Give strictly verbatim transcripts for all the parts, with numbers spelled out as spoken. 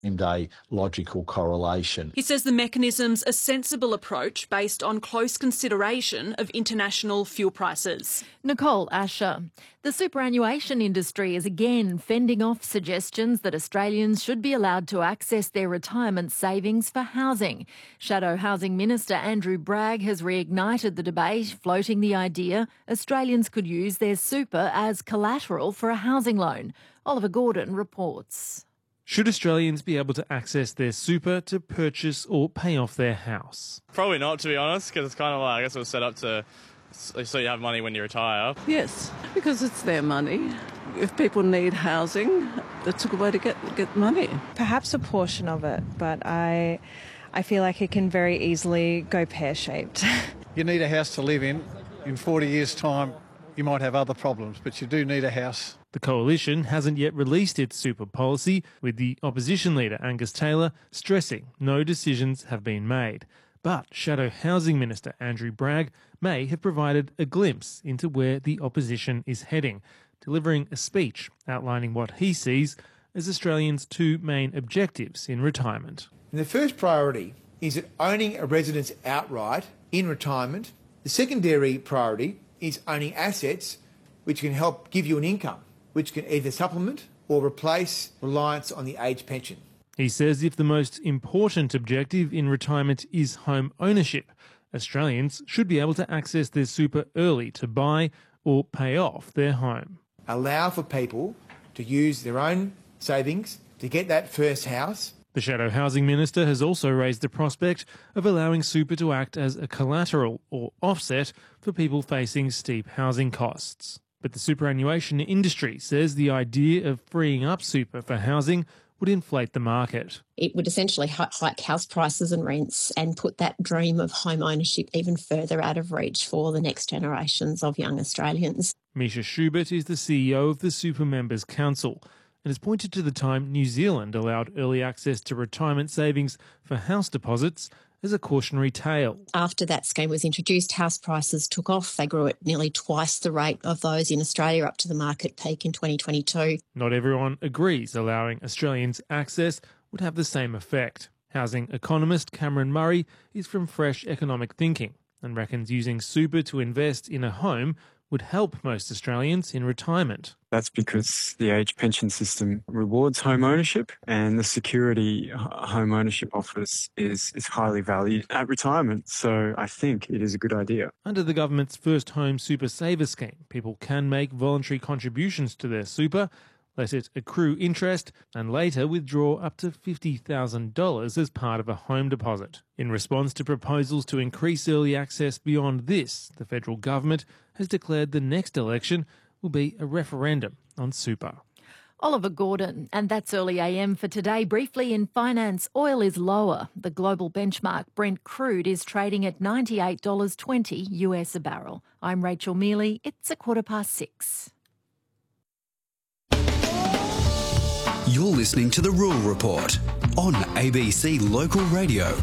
a logical correlation. He says the mechanism's a sensible approach based on close consideration of international fuel prices. Nicole Asher. The superannuation industry is again fending off suggestions that Australians should be allowed to access their retirement savings for housing. Shadow Housing Minister Andrew Bragg has reignited the debate, floating the idea Australians could use their super as collateral for a housing loan. Oliver Gordon reports. Should Australians be able to access their super to purchase or pay off their house? Probably not, to be honest, because it's kind of like, I guess it was set up to so you have money when you retire. Yes, because it's their money. If people need housing, that's a good way to get get money. Perhaps a portion of it, but I, I feel like it can very easily go pear-shaped. You need a house to live in. In forty years' time, you might have other problems, but you do need a house. The Coalition hasn't yet released its super policy, with the opposition leader Angus Taylor stressing no decisions have been made. But Shadow Housing Minister Andrew Bragg may have provided a glimpse into where the opposition is heading, delivering a speech outlining what he sees as Australians' two main objectives in retirement. And the first priority is that owning a residence outright in retirement. The secondary priority is owning assets which can help give you an income, which can either supplement or replace reliance on the age pension. He says if the most important objective in retirement is home ownership, Australians should be able to access their super early to buy or pay off their home. Allow for people to use their own savings to get that first house. The Shadow Housing Minister has also raised the prospect of allowing super to act as a collateral or offset for people facing steep housing costs. But the superannuation industry says the idea of freeing up super for housing would inflate the market. It would essentially hike house prices and rents and put that dream of home ownership even further out of reach for the next generations of young Australians. Misha Schubert is the C E O of the Super Members Council and has pointed to the time New Zealand allowed early access to retirement savings for house deposits as a cautionary tale. After that scheme was introduced, house prices took off. They grew at nearly twice the rate of those in Australia up to the market peak in twenty twenty-two. Not everyone agrees allowing Australians access would have the same effect. Housing economist Cameron Murray is from Fresh Economic Thinking and reckons using super to invest in a home would help most Australians in retirement. That's because the age pension system rewards home ownership, and the security home ownership offers is, is highly valued at retirement. So I think it is a good idea. Under the government's First Home Super Saver scheme, people can make voluntary contributions to their super, let it accrue interest, and later withdraw up to fifty thousand dollars as part of a home deposit. In response to proposals to increase early access beyond this, the federal government has declared the next election will be a referendum on super. Oliver Gordon, and that's Early A M for today. Briefly in finance, oil is lower. The global benchmark Brent crude is trading at ninety-eight dollars twenty U S a barrel. I'm Rachel Mealy. It's a quarter past six. You're listening to The Rural Report on A B C Local Radio.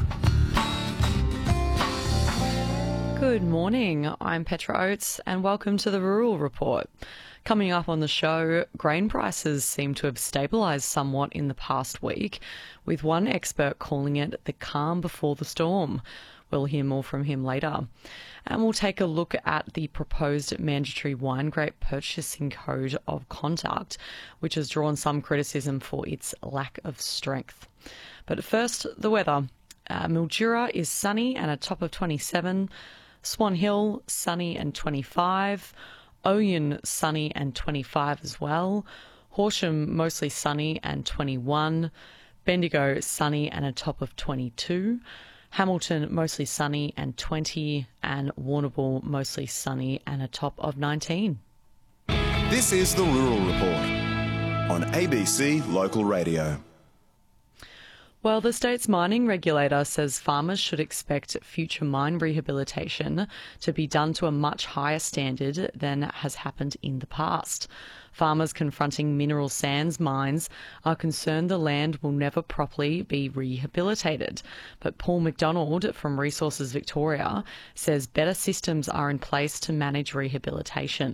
Good morning, I'm Petra Oates and welcome to The Rural Report. Coming up on the show, grain prices seem to have stabilised somewhat in the past week, with one expert calling it the calm before the storm. We'll hear more from him later. And we'll take a look at the proposed mandatory wine grape purchasing code of conduct, which has drawn some criticism for its lack of strength. But first, the weather. Uh, Mildura is sunny and a top of twenty-seven. Swan Hill, sunny and twenty-five. Oyen, sunny and twenty-five as well. Horsham, mostly sunny and twenty-one. Bendigo, sunny and a top of twenty-two. Hamilton, mostly sunny and twenty, and Warrnambool, mostly sunny and a top of nineteen. This is The Rural Report on A B C Local Radio. Well, the state's mining regulator says farmers should expect future mine rehabilitation to be done to a much higher standard than has happened in the past. Farmers confronting mineral sands mines are concerned the land will never properly be rehabilitated. But Paul McDonald from Resources Victoria says better systems are in place to manage rehabilitation.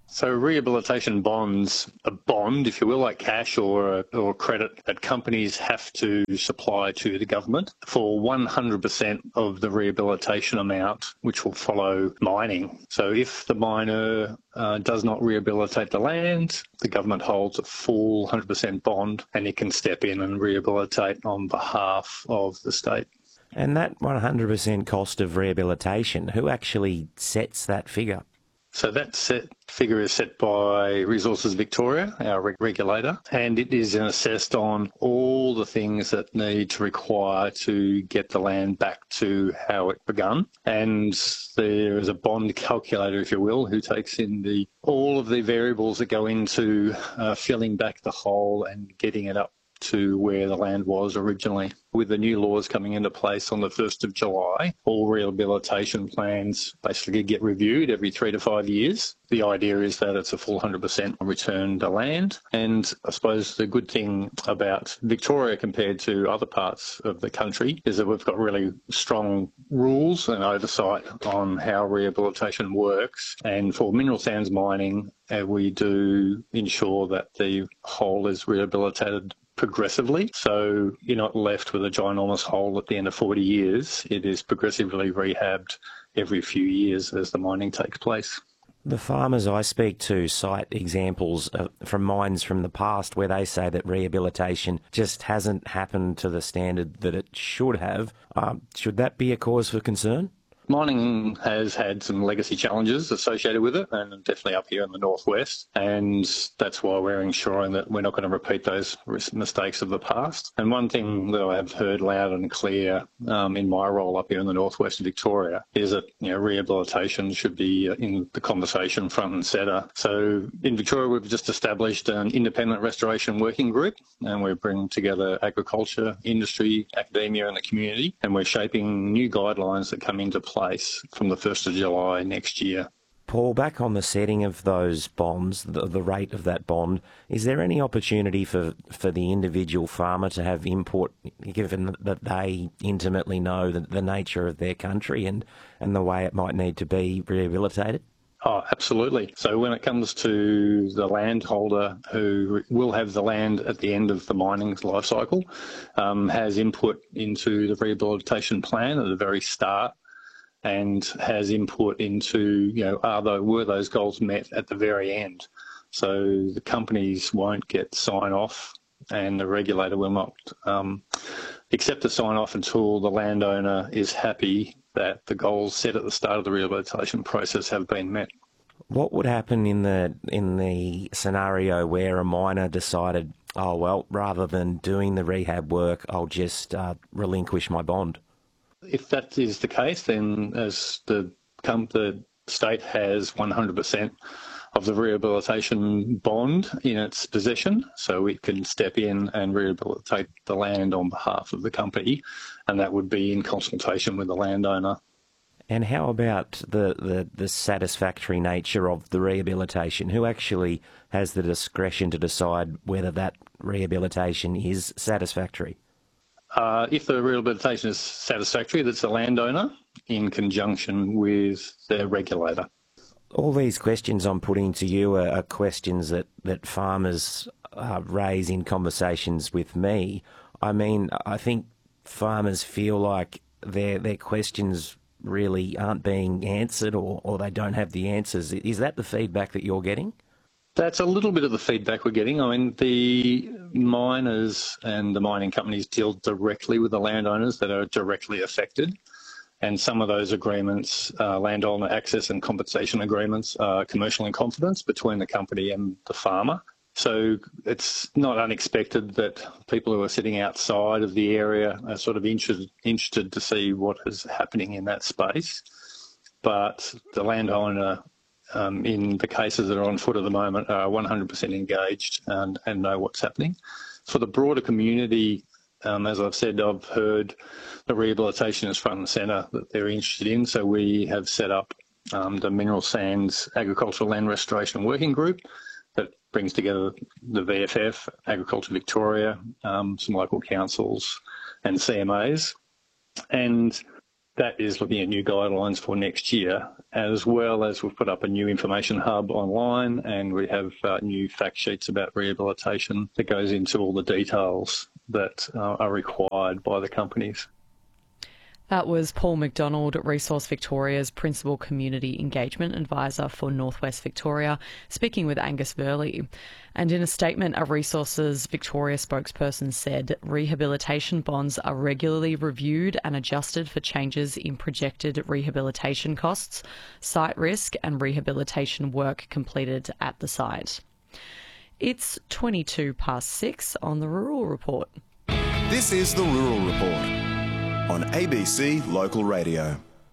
So rehabilitation bonds, a bond, if you will, like cash or or credit that companies have to supply to the government for one hundred percent of the rehabilitation amount, which will follow mining. So if the miner uh, does not rehabilitate the land, the government holds a full one hundred percent bond and it can step in and rehabilitate on behalf of the state. And that one hundred percent cost of rehabilitation, who actually sets that figure? So that set figure is set by Resources Victoria, our reg- regulator, and it is assessed on all the things that need to require to get the land back to how it begun. And there is a bond calculator, if you will, who takes in the all of the variables that go into uh, filling back the hole and getting it up to where the land was originally. With the new laws coming into place on the first of July, all rehabilitation plans basically get reviewed every three to five years. The idea is that it's a full one hundred percent return to land. And I suppose the good thing about Victoria compared to other parts of the country is that we've got really strong rules and oversight on how rehabilitation works. And for mineral sands mining, uh, we do ensure that the hole is rehabilitated progressively. So you're not left with a ginormous hole at the end of forty years. It is progressively rehabbed every few years as the mining takes place. The farmers I speak to cite examples of, from mines from the past where they say that rehabilitation just hasn't happened to the standard that it should have. Um, should that be a cause for concern? Mining has had some legacy challenges associated with it, and definitely up here in the northwest, and that's why we're ensuring that we're not going to repeat those mistakes of the past. And one thing that I have heard loud and clear um, in my role up here in the northwest of Victoria is that, you know, rehabilitation should be in the conversation front and centre. So in Victoria, we've just established an independent restoration working group, and we're bringing together agriculture, industry, academia and the community, and we're shaping new guidelines that come into play from the first of July next year. Paul, back on the setting of those bonds, the, the rate of that bond, is there any opportunity for, for the individual farmer to have input, given that they intimately know the, the nature of their country and, and the way it might need to be rehabilitated? Oh, absolutely. So when it comes to the landholder who will have the land at the end of the mining life cycle, um, has input into the rehabilitation plan at the very start, and has input into, you know, are those, were those goals met at the very end? So the companies won't get sign-off and the regulator will not um, accept the sign-off until the landowner is happy that the goals set at the start of the rehabilitation process have been met. What would happen in the in the scenario where a miner decided, oh, well, rather than doing the rehab work, I'll just uh, relinquish my bond? If that is the case, then as the, the state has one hundred percent of the rehabilitation bond in its possession, so it can step in and rehabilitate the land on behalf of the company, and that would be in consultation with the landowner. And how about the, the, the satisfactory nature of the rehabilitation? Who actually has the discretion to decide whether that rehabilitation is satisfactory? Uh, if the rehabilitation is satisfactory, that's the landowner in conjunction with their regulator. All these questions I'm putting to you are, are questions that, that farmers uh, raise in conversations with me. I mean, I think farmers feel like their their questions really aren't being answered, or, or they don't have the answers. Is that the feedback that you're getting? That's a little bit of the feedback we're getting. I mean, the miners and the mining companies deal directly with the landowners that are directly affected. And some of those agreements, uh, landowner access and compensation agreements, are commercial in confidence between the company and the farmer. So it's not unexpected that people who are sitting outside of the area are sort of interested, interested to see what is happening in that space. But the landowner, um, in the cases that are on foot at the moment, are one hundred percent engaged and, and know what's happening. For the broader community, Um, as I've said, I've heard the rehabilitation is front and centre that they're interested in. So we have set up um, the Mineral Sands Agricultural Land Restoration Working Group that brings together the V F F, Agriculture Victoria, um, some local councils and C M As. And that is looking at new guidelines for next year, as well as we've put up a new information hub online, and we have uh, new fact sheets about rehabilitation that goes into all the details that uh, are required by the companies. That was Paul McDonald, Resource Victoria's Principal Community Engagement Advisor for North West Victoria, speaking with Angus Verley. And in a statement, a Resources Victoria spokesperson said rehabilitation bonds are regularly reviewed and adjusted for changes in projected rehabilitation costs, site risk and rehabilitation work completed at the site. It's twenty-two past six on the Rural Report. This is the Rural Report on A B C Local Radio.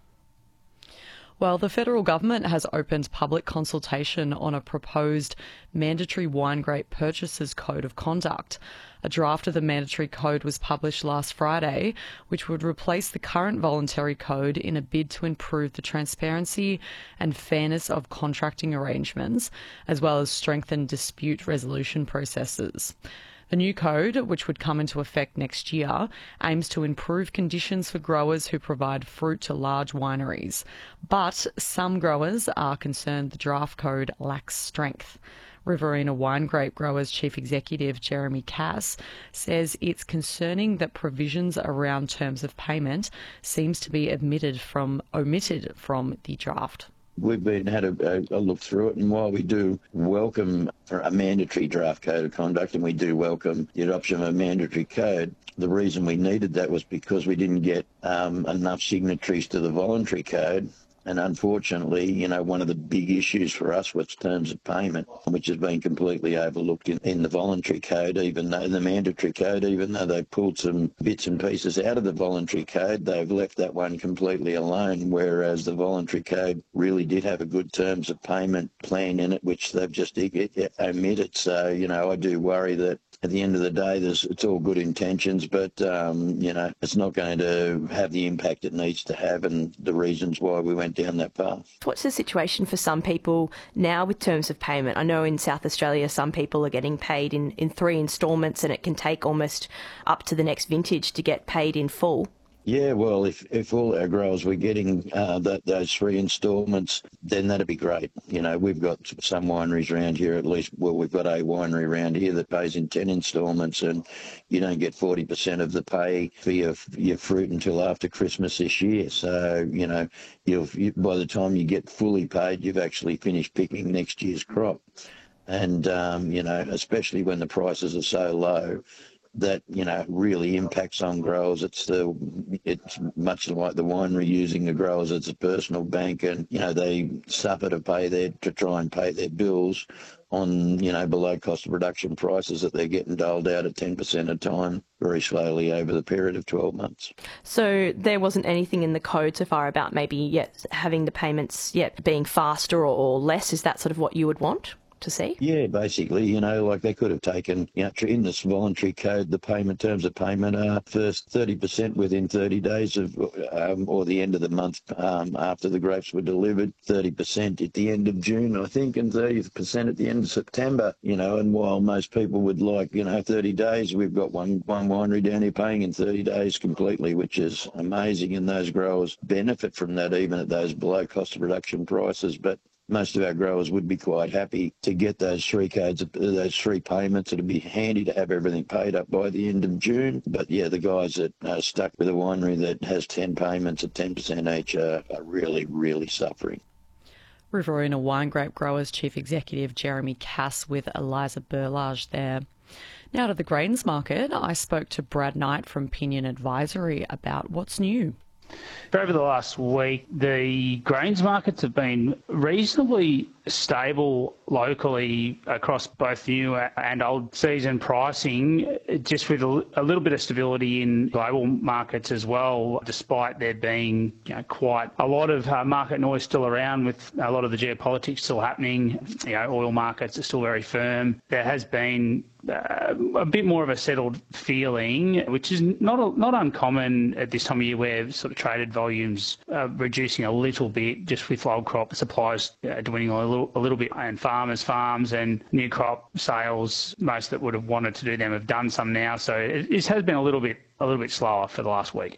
Well, the federal government has opened public consultation on a proposed mandatory wine grape purchasers code of conduct. A draft of the mandatory code was published last Friday, which would replace the current voluntary code in a bid to improve the transparency and fairness of contracting arrangements, as well as strengthen dispute resolution processes. The new code, which would come into effect next year, aims to improve conditions for growers who provide fruit to large wineries. But some growers are concerned the draft code lacks strength. Riverina Wine Grape Growers Chief Executive Jeremy Cass says it's concerning that provisions around terms of payment seems to be omitted from omitted from the draft. We've been had a, a look through it, and while we do welcome a mandatory draft code of conduct, and we do welcome the adoption of a mandatory code, the reason we needed that was because we didn't get um, enough signatories to the voluntary code. And unfortunately, you know, one of the big issues for us was terms of payment, which has been completely overlooked in, in the voluntary code, even though the mandatory code, even though they've pulled some bits and pieces out of the voluntary code, they've left that one completely alone, whereas the voluntary code really did have a good terms of payment plan in it, which they've just omitted. So, you know, I do worry that at the end of the day, there's, it's all good intentions, but, um, you know, it's not going to have the impact it needs to have, and the reasons why we went down that path. What's the situation for some people now with terms of payment? I know in South Australia, some people are getting paid in, in three instalments, and it can take almost up to the next vintage to get paid in full. Yeah, well, if, if all our growers were getting uh, that, those three instalments, then that'd be great. You know, we've got some wineries around here, at least, well, we've got a winery around here that pays in ten instalments, and you don't get forty percent of the pay for your, your fruit until after Christmas this year. So, you know, you've, you, by the time you get fully paid, you've actually finished picking next year's crop. And, um, you know, especially when the prices are so low, that, you know, really impacts on growers. It's the, it's much like the winery using the growers as a personal bank, and, you know, they suffer to pay their, to try and pay their bills on, you know, below cost of production prices that they're getting doled out at ten percent a time very slowly over the period of twelve months. So there wasn't anything in the code so far about maybe yet having the payments yet being faster or, or less? Is that sort of what you would want to see? Yeah, basically, you know, like they could have taken, you know, in this voluntary code, the payment terms of payment are first thirty percent within thirty days of, um, or the end of the month um, after the grapes were delivered, thirty percent at the end of June, I think, and thirty percent at the end of September, you know, and while most people would like, you know, thirty days, we've got one, one winery down here paying in thirty days completely, which is amazing, and those growers benefit from that even at those below cost of production prices. But most of our growers would be quite happy to get those three codes, those three payments. It'd be handy to have everything paid up by the end of June. But yeah, the guys that are stuck with a winery that has ten payments at ten percent each are, are really, really suffering. Riverina Wine Grape Growers Chief Executive Jeremy Cass with Eliza Burlage there. Now to the grains market, I spoke to Brad Knight from Pinion Advisory about what's new. Over the last week, the grains markets have been reasonably stable locally across both new and old season pricing, just with a, a little bit of stability in global markets as well, despite there being, you know, quite a lot of uh, market noise still around with a lot of the geopolitics still happening. You know, oil markets are still very firm. There has been Uh, a bit more of a settled feeling, which is not a, not uncommon at this time of year, where sort of traded volumes are reducing a little bit, just with old crop supplies uh, dwindling a little, a little bit, and farmers' farms and new crop sales, most that would have wanted to do them have done some now. So it, it has been a little bit a little bit slower for the last week.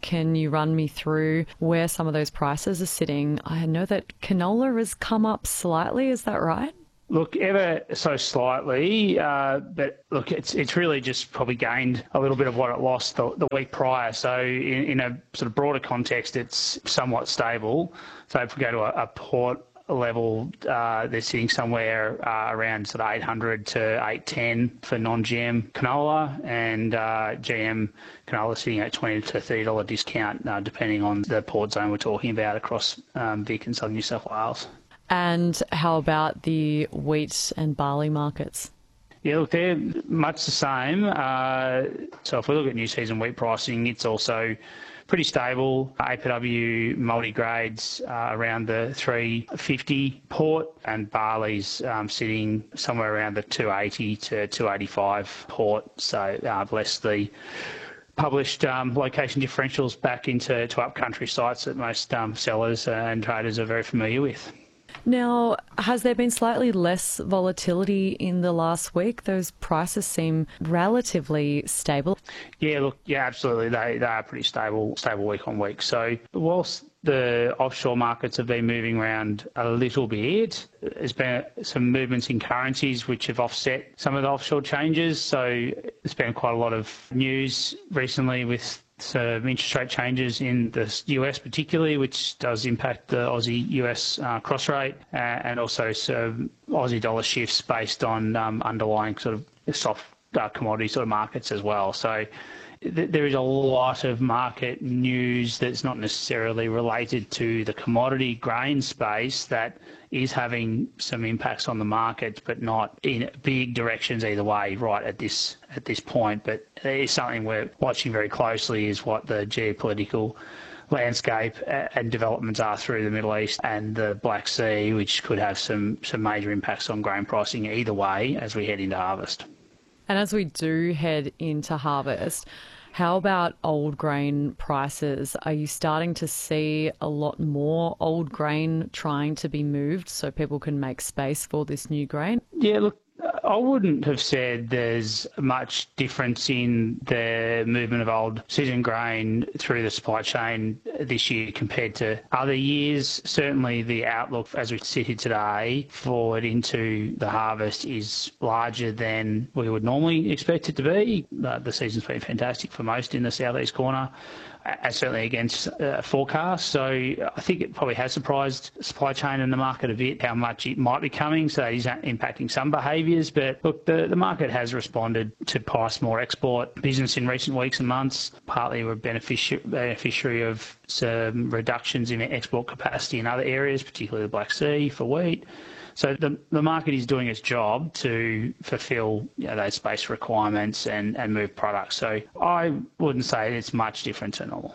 Can you run me through where some of those prices are sitting? I know that canola has come up slightly, is that right? Look, ever so slightly, uh, but look, it's it's really just probably gained a little bit of what it lost the, the week prior. So in, in a sort of broader context, it's somewhat stable. So if we go to a, a port level, uh, they're sitting somewhere uh, around sort of eight hundred to eight ten for non-G M canola, and uh, G M canola sitting at twenty to thirty dollars discount, uh, depending on the port zone we're talking about across um, Vic and Southern New South Wales. And how about the wheat and barley markets? Yeah, look, they're much the same. Uh, so if we look at new season wheat pricing, it's also pretty stable. A P W multi-grades uh, around the three fifty port, and barley's um, sitting somewhere around the two eighty to two eighty-five port. So uh, less the published um, location differentials back into to upcountry sites that most um, sellers and traders are very familiar with. Now, has there been slightly less volatility in the last week? Those prices seem relatively stable. Yeah, look, yeah, absolutely. They they are pretty stable, stable week on week. So whilst the offshore markets have been moving around a little bit, there's been some movements in currencies which have offset some of the offshore changes. So there's been quite a lot of news recently with some interest rate changes in the U S particularly, which does impact the Aussie U S uh, cross rate, uh, and also some Aussie dollar shifts based on um, underlying sort of soft uh, commodity sort of markets as well. So th- there is a lot of market news that's not necessarily related to the commodity grain space that is having some impacts on the markets, but not in big directions either way right at this at this point. But it is something we're watching very closely, is what the geopolitical landscape and developments are through the Middle East and the Black Sea, which could have some, some major impacts on grain pricing either way as we head into harvest. And as we do head into harvest, how about old grain prices? Are you starting to see a lot more old grain trying to be moved so people can make space for this new grain? Yeah, look, I wouldn't have said there's much difference in the movement of old season grain through the supply chain this year compared to other years. Certainly the outlook as we sit here today forward into the harvest is larger than we would normally expect it to be. Uh, the season's been fantastic for most in the southeast corner, and certainly against uh, forecast. So I think it probably has surprised the supply chain and the market a bit how much it might be coming. So that is impacting some behaviours. But look, the, the market has responded to price more export business in recent weeks and months. Partly we're benefici- beneficiary of some reductions in export capacity in other areas, particularly the Black Sea for wheat. So the the market is doing its job to fulfil, you know, those space requirements and, and move products. So I wouldn't say it's much different to normal.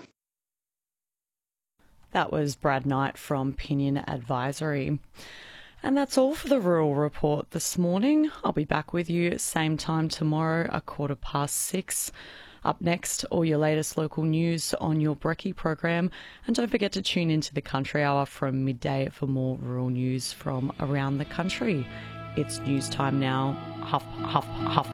That was Brad Knight from Pinion Advisory. And that's all for the Rural Report this morning. I'll be back with you same time tomorrow, a quarter past six. Up next, all your latest local news on your Brekkie program. And don't forget to tune into the Country Hour from midday for more rural news from around the country. It's news time now. Huff, huff, huff.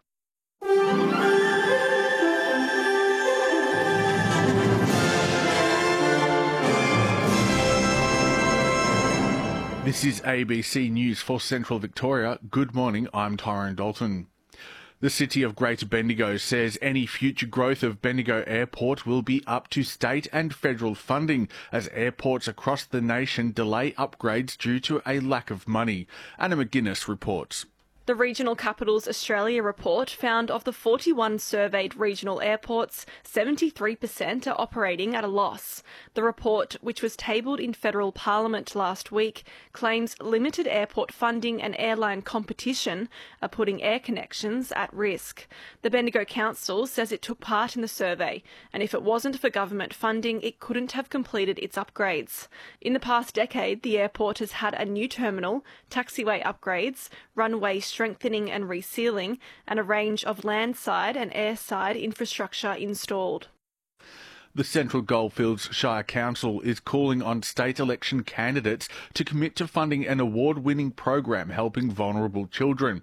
This is A B C News for Central Victoria. Good morning, I'm Tyrone Dalton. The City of Greater Bendigo says any future growth of Bendigo Airport will be up to state and federal funding as airports across the nation delay upgrades due to a lack of money. Anna McGuinness reports. The Regional Capitals Australia report found of the forty-one surveyed regional airports, seventy-three percent are operating at a loss. The report, which was tabled in federal parliament last week, claims limited airport funding and airline competition are putting air connections at risk. The Bendigo Council says it took part in the survey, and if it wasn't for government funding, it couldn't have completed its upgrades. In the past decade, the airport has had a new terminal, taxiway upgrades, runway strengthening and resealing, and a range of landside and airside infrastructure installed. The Central Goldfields Shire Council is calling on state election candidates to commit to funding an award-winning program helping vulnerable children.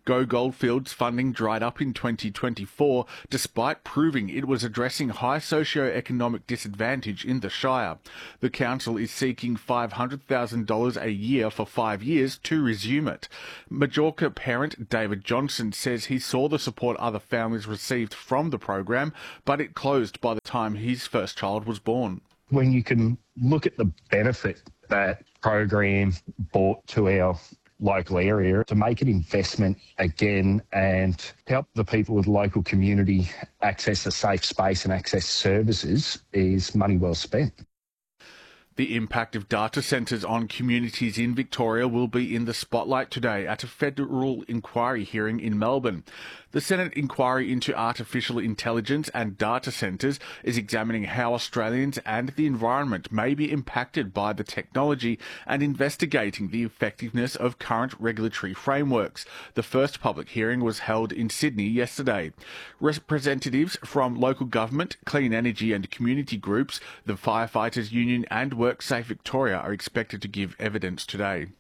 Go Goldfields funding dried up in twenty twenty-four, despite proving it was addressing high socio-economic disadvantage in the Shire. The council is seeking five hundred thousand dollars a year for five years to resume it. Majorca parent David Johnson says he saw the support other families received from the program, but it closed by the time his first child was born. When you can look at the benefit that program brought to our local area, to make an investment again and help the people of the local community access a safe space and access services is money well spent. The impact of data centres on communities in Victoria will be in the spotlight today at a federal inquiry hearing in Melbourne. The Senate inquiry into artificial intelligence and data centres is examining how Australians and the environment may be impacted by the technology and investigating the effectiveness of current regulatory frameworks. The first public hearing was held in Sydney yesterday. Representatives from local government, clean energy and community groups, the Firefighters Union and WorkSafe Victoria are expected to give evidence today.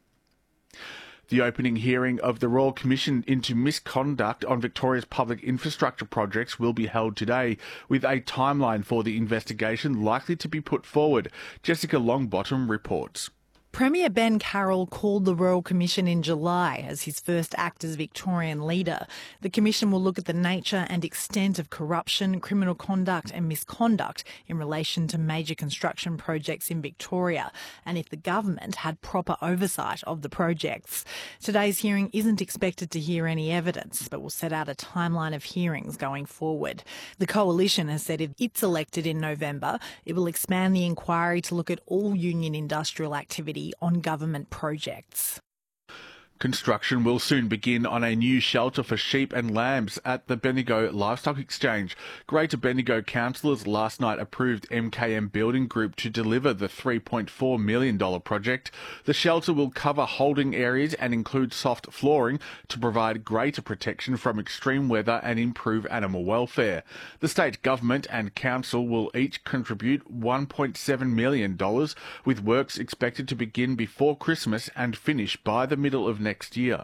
The opening hearing of the Royal Commission into Misconduct on Victoria's public infrastructure projects will be held today, with a timeline for the investigation likely to be put forward. Jessica Longbottom reports. Premier Ben Carroll called the Royal Commission in July as his first act as Victorian leader. The commission will look at the nature and extent of corruption, criminal conduct and misconduct in relation to major construction projects in Victoria, and if the government had proper oversight of the projects. Today's hearing isn't expected to hear any evidence, but will set out a timeline of hearings going forward. The Coalition has said if it's elected in November, it will expand the inquiry to look at all union industrial activity on government projects. Construction will soon begin on a new shelter for sheep and lambs at the Bendigo Livestock Exchange. Greater Bendigo councillors last night approved M K M Building Group to deliver the three point four million dollars project. The shelter will cover holding areas and include soft flooring to provide greater protection from extreme weather and improve animal welfare. The state government and council will each contribute one point seven million dollars, with works expected to begin before Christmas and finish by the middle of next next year.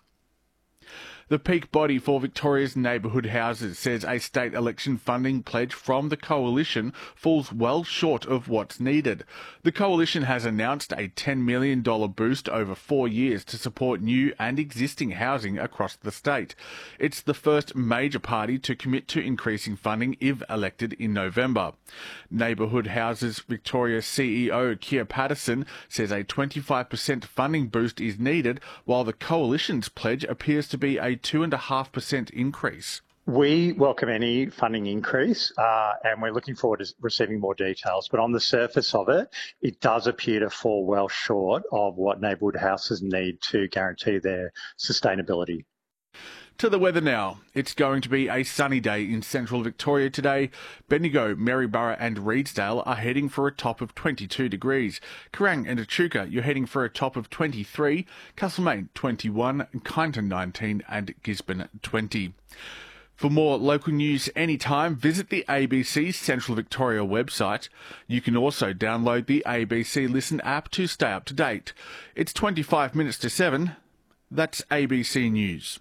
The peak body for Victoria's neighbourhood houses says a state election funding pledge from the Coalition falls well short of what's needed. The Coalition has announced a ten million dollars boost over four years to support new and existing housing across the state. It's the first major party to commit to increasing funding if elected in November. Neighbourhood Houses Victoria C E O Keir Patterson says a twenty-five percent funding boost is needed, while the Coalition's pledge appears to be a two point five percent increase. We welcome any funding increase uh, and we're looking forward to receiving more details. But on the surface of it, it does appear to fall well short of what neighbourhood houses need to guarantee their sustainability. To the weather now. It's going to be a sunny day in central Victoria today. Bendigo, Maryborough and Reedsdale are heading for a top of twenty-two degrees. Kerrang and Echuca, you're heading for a top of twenty-three. Castlemaine, twenty-one. Kyneton, nineteen. And Gisborne, twenty. For more local news anytime, visit the A B C Central Victoria website. You can also download the A B C Listen app to stay up to date. It's twenty-five minutes to seven. That's A B C News.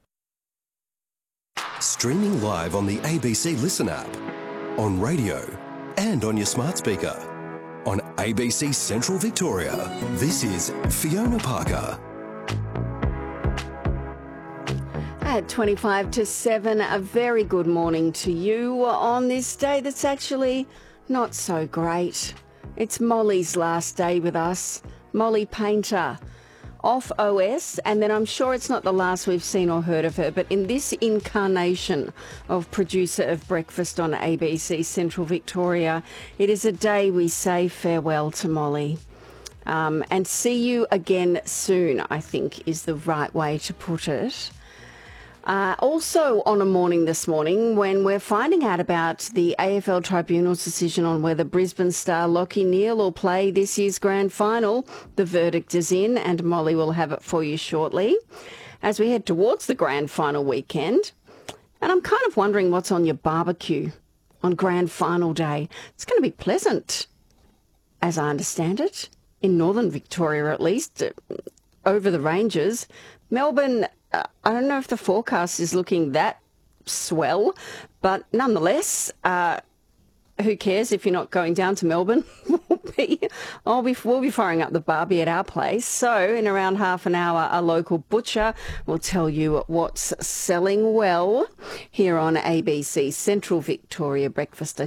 Streaming live on the A B C Listen app, on radio and on your smart speaker. On A B C Central Victoria, this is Fiona Parker. At twenty-five to seven, a very good morning to you on this day that's actually not so great. It's Molly's last day with us, Molly Painter. Off O S, and then I'm sure it's not the last we've seen or heard of her, but in this incarnation of producer of breakfast on A B C Central Victoria, it is a day we say farewell to Molly. Um, and see you again soon, I think, is the right way to put it. Uh, also on a morning this morning when we're finding out about the A F L Tribunal's decision on whether Brisbane star Lachie Neale will play this year's grand final. The verdict is in and Molly will have it for you shortly as we head towards the grand final weekend. And I'm kind of wondering what's on your barbecue on grand final day. It's going to be pleasant, as I understand it, in northern Victoria at least, over the ranges. Melbourne uh, I don't know if the forecast is looking that swell, but nonetheless, uh, who cares if you're not going down to Melbourne? we'll, be, I'll be, we'll be firing up the barbie at our place. So in around half an hour, a local butcher will tell you what's selling well here on A B C Central Victoria Breakfast.